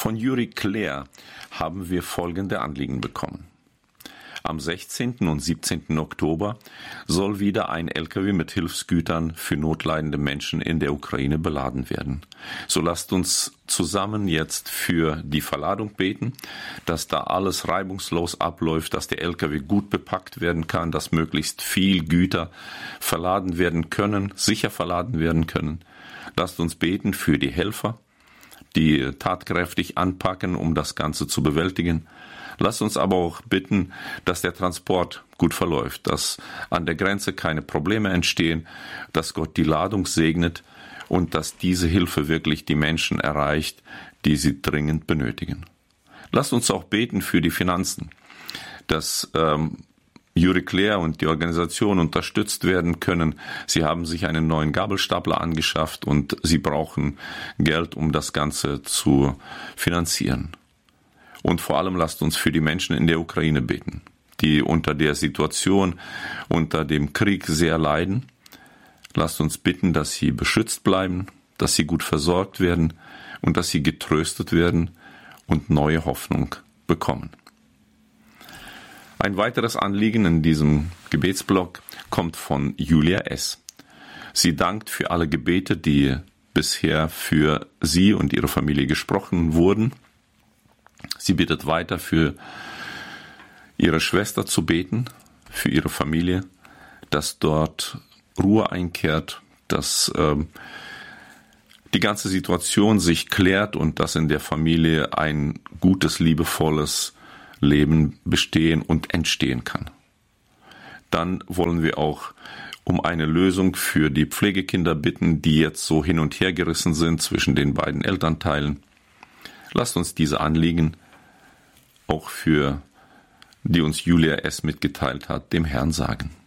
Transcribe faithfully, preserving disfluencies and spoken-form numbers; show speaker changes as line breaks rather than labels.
Von Juri Claire haben wir folgende Anliegen bekommen. Am sechzehnten und siebzehnten Oktober soll wieder ein L K W mit Hilfsgütern für notleidende Menschen in der Ukraine beladen werden. So lasst uns zusammen jetzt für die Verladung beten, dass da alles reibungslos abläuft, dass der L K W gut bepackt werden kann, dass möglichst viel Güter verladen werden können, sicher verladen werden können. Lasst uns beten für die Helfer, die tatkräftig anpacken, um das Ganze zu bewältigen. Lasst uns aber auch bitten, dass der Transport gut verläuft, dass an der Grenze keine Probleme entstehen, dass Gott die Ladung segnet und dass diese Hilfe wirklich die Menschen erreicht, die sie dringend benötigen. Lasst uns auch beten für die Finanzen, dass ähm, Juri Claire und die Organisation unterstützt werden können. Sie haben sich einen neuen Gabelstapler angeschafft und sie brauchen Geld, um das Ganze zu finanzieren. Und vor allem lasst uns für die Menschen in der Ukraine beten, die unter der Situation, unter dem Krieg sehr leiden. Lasst uns bitten, dass sie beschützt bleiben, dass sie gut versorgt werden und dass sie getröstet werden und neue Hoffnung bekommen. Ein weiteres Anliegen in diesem Gebetsblock kommt von Julia S. Sie dankt für alle Gebete, die bisher für sie und ihre Familie gesprochen wurden. Sie bittet weiter für ihre Schwester zu beten, für ihre Familie, dass dort Ruhe einkehrt, dass ähm, die ganze Situation sich klärt und dass in der Familie ein gutes, liebevolles Leben bestehen und entstehen kann. Dann wollen wir auch um eine Lösung für die Pflegekinder bitten, die jetzt so hin und her gerissen sind zwischen den beiden Elternteilen. Lasst uns diese Anliegen auch für die uns Julia S. mitgeteilt hat, dem Herrn sagen.